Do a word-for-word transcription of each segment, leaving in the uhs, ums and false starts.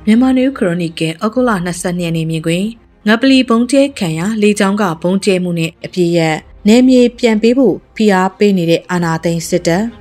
မြန်မာနယူးခရိုနီကယ်ဩဂုတ်လ၂၂ရက်နေ့မြင်ကွင်းငပလီဘုံကျဲခံရလေကြောင်းကဘုံကျဲမှုနဲ့အပြည့်ရက်နယ်မြေပြန်ပေးဖို့ဖိအားပေးနေတဲ့အာဏာသိမ်းစစ်တပ်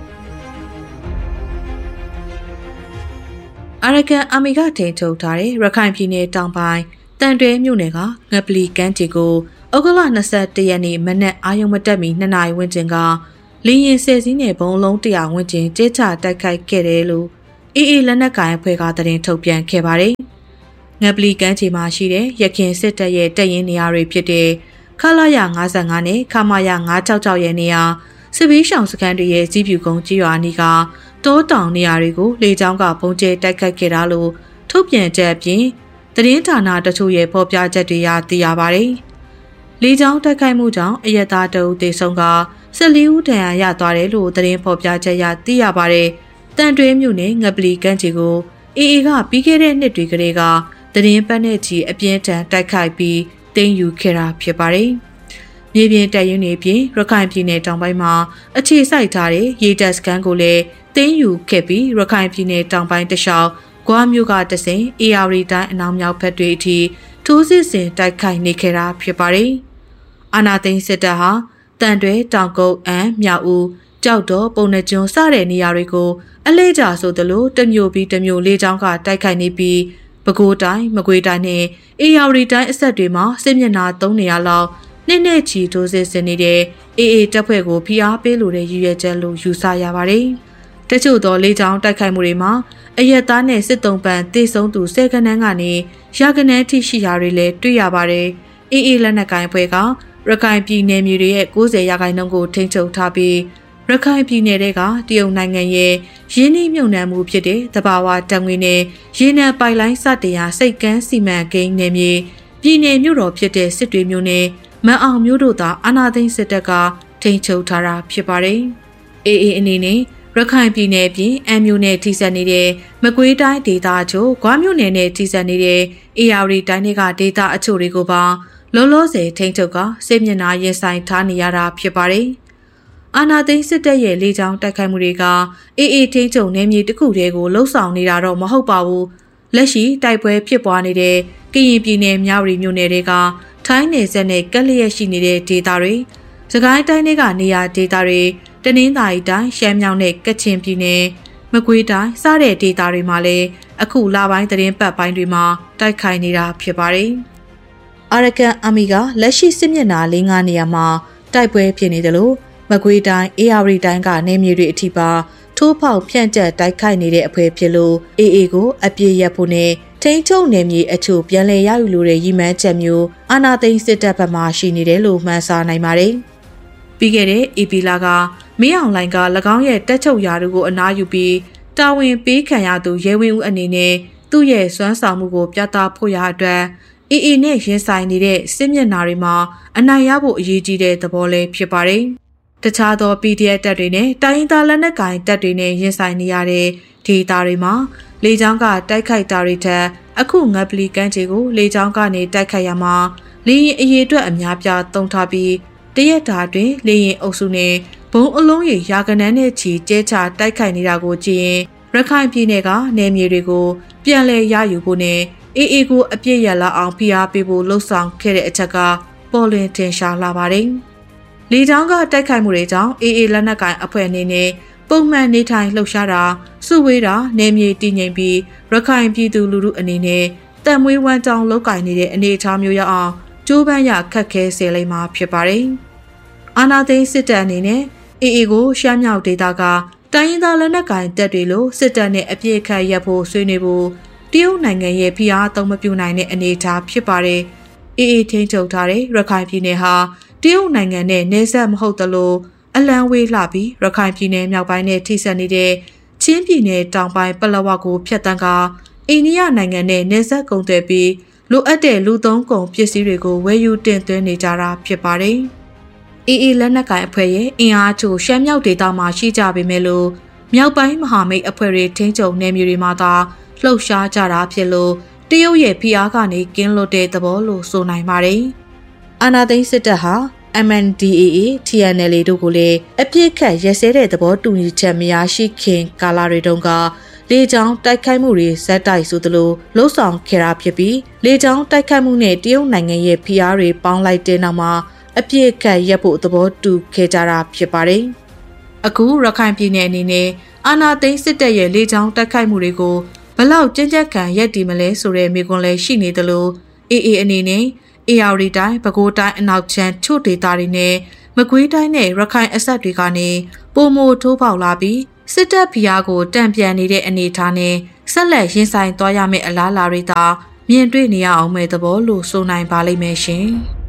အာရကန်အာမီကထိန်ထုတ်ထားတဲ့ရခိုင်ပြည်နယ်တောင်ပိုင်းတန်တွဲမြို့နယ်ကငပလီကမ်းခြေကိုဩဂုတ်လ၂၁ရက်နေ့မနက်အာရုံမတက်မီနှစ်နာရီဝန်းကျင်ကလေရင်ဆယ်စီးနဲ့ဘုံလုံးတရာဝန်းကျင်ကျဲချတိုက်ခိုက်ခဲ့တယ်လို့အေးအေးလက်နက်ကိုင်အဖွဲ့ကသတင်းထုတ်ပြန်ခဲ့ပါတယ်။ငပလီကမ်းခြေမှာရှိတဲ့ရခင်စစ်တပ်ရဲ့တပ်ရင်းနေရာတွေဖြစ်တဲ့ခလာရ၅၅နဲ့ခမာရ၅၆၆ရဲ့နေရာစစ်ဘေးရှောင်စခန်းတွေရဲ့ကြီးပြူကုန်းကြီးရွာနီကတောတောင်နေရာတွေကိုလေကြောင်းကပုံကျဲတိုက်ခိုက်ခဲ့တာလို့ထုတ်ပြန်ချက်အပြင်သတင်းဌာနတချို့ရဲ့ဖော်ပြချက်တွေရသိရပါတယ်။လေကြောင်းတိုက်ခိုက်မှုကြောင့်အရက်သားတအုပ်သေဆုံးက၁၄ဦးဒဏ်ရာရသွားတယ်လို့သတင်းဖော်ပြချက်ရသိရပါတယ်။တန်တွဲမြို့နယ်ငပလီကမ်းခြေကိုအေအေကပြီးခဲ့တဲ့နှစ်တွေကလေးကသတင်းပတ်နဲ့ချီအပြင်းထန်တိုက်ခိုက်ပြီးတင်းယူခဲ့တာဖြစ်ပါတယ်။မြေပြင်တပ်ရင်းတွေပြင်ရခိုင်ပြည်နယ်တောင်ပိုင်းမှာအခြေစိုက်ထားတဲ့ရေတပ်စခန်းကိုလည်းတင်းယူခဲ့ပြီးရခိုင်ပြည်နယ်တောင်ပိုင်းတလျှောက်ဂွားမြို့ကတဆင်အေယာရီတိုင်းအနောက်မြောက်ဘက်တွေအထိထိုးစစ်ဆင်တိုက်ခိုက်နေခဲ့တာဖြစ်ပါတယ်။အာနာသိန်းစစ်တပ်ဟာတန်တွဲတောင်ကုန်းအန်မြောက်ဦးကြောက်တော်ပုံနှကျွန်းစတဲ့နေရာတွေကိုအလဲကျဆိုသလိုတမျိုးပြီးတမျိုးလေးချောင်းကတိုက်ခိုက်နေပြီးပဲခူးတိုင်းမကွေးတိုင်းနဲ့အေရဝတီတိုင်းအဆက်တွေမှာစစ်မျက်နှာသုံးနေရလောက်နှစ်နဲ့ချီထိုးစစ်ဆင်နေတဲ့အေအေတပ်ဖွဲ့ကိုဖိအားပေးလိုတဲ့ရည်ရွယ်ချက်လို့ယူဆရပါတယ်။တချို့သောလေးချောင်းတိုက်ခိုက်မှုတွေမှာအရက်သားနဲ့စစ်တုံးပန်တေဆုံးသူဆယ်ခန်းန်းကနေရာခဏန်းထိရှိရာတွေလည်းတွေ့ရပါတယ်။အေအေလက်နက်ကိုင်အဖွဲ့ကရခိုင်ပြည်နယ်မြေတွေရဲ့၉၀ရာခိုင်နှုန်းကိုထိန်းချုပ်ထားပြီးရခိုင်ပြည်နယ်ကတရုတ်နိုင်ငံရဲ့ရင်းနှီးမြှုပ်နှံမှုဖြစ်တဲ့သဘာဝဓာတ်ငွေနဲ့ရေနံပိုက်လိုင်းစတင်ရာစိတ်ကမ်းစီမံကိန်းနယ်မြေပြည်နယ်မြို့တော်ဖြစ်တဲ့စစ်တွေမြို့နယ်မန်အောင်မြို့တို့သာအာဏာသိမ်းစစ်တပ်ကထိန်းချုပ်ထားတာဖြစ်ပါတယ်။အေအေအနေနဲ့ရခိုင်ပြည်နယ်ပြင်အမ်မြို့နယ်ထိစပ်နေတဲ့မကွေးတိုင်းဒေသအချို့ဂွားမြို့နယ်နဲ့ထိစပ်နေတဲ့အေရဝတီတိုင်းတွေကဒေသအချို့တွေကိုပါလောလောဆယ်ထိန်းချုပ်ကစစ်မျက်နှာရင်ဆိုင်ထားနေရတာဖြစ်ပါတယ်။အာနာသိန်းစစ်တပ်ရဲ့လေကြောင်းတိုက်ခိုက်မှုတွေကအေအေထိန်းချုပ်နယ်မြေတစ်ခုတည်းကိုလှုပ်ဆောင်နေတာတော့မဟုတ်ပါဘူး။လက်ရှိတိုက်ပွဲဖြစ်ပွားနေတဲ့ကရင်ပြည်နယ်မြဝတီမြို့နယ်တွေကထိုင်းနယ်စပ်နဲ့ကပ်လျက်ရှိနေတဲ့ဒေသတွေစကိုင်းတိုင်းတွေကနေရာဒေသတွေတနင်္သာရီတိုင်းရှမ်းမြောက်နဲ့ကချင်ပြည်နယ်မကွေးတိုင်းစတဲ့ဒေသတွေမှာလည်းအခုလပိုင်းသတင်းပတ်ပိုင်းတွေမှာတိုက်ခိုက်နေတာဖြစ်ပါတယ်။အာရကန်အာမီကလက်ရှိစစ်မျက်နှာ၄-၅နေရာမှာတိုက်ပွဲဖြစ်နေတယ်လို့မကွေးတိုင်းအေရဝတီတိုင်းကနေမြေတွေအထိပါထိုးဖောက်ဖြန့်ကျက်တိုက်ခိုက်နေတဲ့အဖွဲ့ဖြစ်လို့အေအေကိုအပြည့်ရက်ဖို့နဲ့ထိန်းချုပ်နယ်မြေအချို့ပြန်လည်ရယူလိုတဲ့ရည်မှန်းချက်မျိုးအာဏာသိမ်းစစ်တပ်ဘက်မှရှိနေတယ်လို့မှန်းဆနိုင်ပါတယ်။ပြီးခဲ့တဲ့အေပီလာကမင်းအောင်လှိုင်က၎င်းရဲ့တက်ချုပ်ရာတို့ကိုအနားယူပြီးတာဝန်ပေးခံရသူရဲဝင်းဦးအနေနဲ့သူ့ရဲ့စွမ်းဆောင်မှုကိုပြသဖို့ရအတွက်အေအေနဲ့ရင်ဆိုင်နေတဲ့စစ်မျက်နှာတွေမှာအနိုင်ရဖို့အရေးကြီးတဲ့သဘောလေးဖြစ်ပါတယ်။တခြားသော ပီဒီအက်ဖ် တပ်တွေနဲ့တိုင်းရင်းသားလက်နက်ကိုင်တပ်တွေနဲ့ရင်ဆိုင်နေရတဲ့ဒေသတွေမှာလေကြောင်းကတိုက်ခိုက်တာတွေထက်အခုငပလီကမ်းခြေကိုလေကြောင်းကနေတိုက်ခိုက်ရမှာလေရင်အရေးအတွက်အများပြားသုံးထားပြီးတရက်တာတွင်လေရင်အုပ်စုနဲ့ဘုံအလုံးရေရာကနန်းနဲ့ချီကျဲချတိုက်ခိုက်နေတာကိုကြည့်ရင်ရခိုင်ပြည်နယ်ကနယ်မြေတွေကိုပြန်လည်ရယူဖို့နဲ့အေအေကိုအပြည့်ရလာအောင်ဖိအားပေးဖို့လှုံ့ဆော်ခဲ့တဲ့အချက်ကပေါ်လွင်ထင်ရှားလာပါတယ်။လေကြောင်းကတိုက်ခိုက်မှုတွေကြောင့်အေအေလက်နက်ကိုင်အဖွဲ့အနေနဲ့ပုံမှန်နေထိုင်လှုပ်ရှားတာစုဝေးတာနယ်မြေတည်ငြိမ်ပြီးရခိုင်ပြည်သူလူထုအနေနဲ့တံမွေးဝမ်းကြောင်းလောက်ကင်နေတဲ့အနေအထားမျိုးရအောင်ကြိုးပမ်းရခက်ခဲစေလိမ့်မှာဖြစ်ပါတယ်။အာနာသိန်းစစ်တပ်အနေနဲ့အေအေကိုရှမ်းမြောက်ဒေသကတိုင်းရင်းသားလက်နက်ကိုင်တပ်တွေလိုစစ်တပ်နဲ့အပြည့်အခတ်ရပ်ဖို့ဆွေးနွေးဖို့တရုတ်နိုင်ငံရဲ့ဖိအားသုံးမပြုနိုင်တဲ့အနေအထားဖြစ်ပါတယ်။အေအေထိန်းချုပ်ထားတဲ့ရခိုင်ပြည်နယ်ဟာတရုတ်နိုင်ငံနဲ့နယ်စပ်မဟုတ်သလိုအလံဝေးလှပြီးရခိုင်ပြည်နယ်မြောက်ပိုင်းနဲ့ထိစပ်နေတဲ့ချင်းပြည်နယ်တောင်ပိုင်းပလက်ဝကိုဖျက်ဆီးကအိန္ဒိယနိုင်ငံနဲ့နယ်စပ်ကုန်သွယ်ပြီးလိုအပ်တဲ့လူသုံးကုန်ပစ္စည်းတွေကိုဝယ်ယူတင်သွင်းနေကြတာဖြစ်ပါတယ်။အေအေလက်နက်ကိုင်အဖွဲ့ရဲ့အင်အားချို့ရှမ်းမြောက်ဒေသမှာရှိကြပေမဲ့လို့မြောက်ပိုင်းမဟာမိတ်အဖွဲ့တွေထိန်းချုပ်နယ်မြေတွေမှာသာလှုပ်ရှားကြတာဖြစ်လို့တရုတ်ရဲ့ဖိအားကနေကင်းလွတ်တဲ့သဘောလို့ဆိုနိုင်ပါတယ်။အာဏာသိမ်းစစ်တပ်ဟာ အမ် အန် ဒီ အေ အေ တီ အန် အယ် အေ တို့ကိုလည်းအပြစ်ခတ်ရက်စဲတဲ့သဘောတူညီချက်မရရှိခင်ကာလတွေတုန်းကလေကြောင်းတိုက်ခိုက်မှုတွေဇက်တိုက်ဆိုသလိုလှုပ်ဆောင်ခဲ့တာဖြစ်ပြီးလေကြောင်းတိုက်ခိုက်မှုနဲ့တရုတ်နိုင်ငံရဲ့ဖိအားတွေပေါင်းလိုက်တဲ့နောက်မှာအပြစ်ခတ်ရပ်ဖို့သဘောတူခဲ့ကြတာဖြစ်ပါတယ်။အခုရခိုင်ပြည်နယ်အနေနဲ့အာဏာသိမ်းစစ်တပ်ရဲ့လေကြောင်းတိုက်ခိုက်မှုတွေကိုဘလောက်ကြမ်းကြမ်းခံရပ်တည်မလဲဆိုတဲ့မေးခွန်းလည်းရှိနေသလိုအေးအေးအနေနဲ့အေရဝတီတိုင်းပဲခူးတိုင်းအနောက်ချမ်းချို့ဒေသတွေနဲ့မကွေးတိုင်းနဲ့ရခိုင်အစပ်တွေကနေပုံမိုထိုးပေါက်လာပြီးစစ်တပ်ဖိအားကိုတံပြန်နေတဲ့အနေအထားနဲ့ဆက်လက်ရင်ဆိုင်သွားရမယ့်အလားအလာတွေသာမြင်တွေ့နေရအောင်မဲ့သဘောလို့ဆိုနိုင်ပါလိမ့်မယ်ရှင်။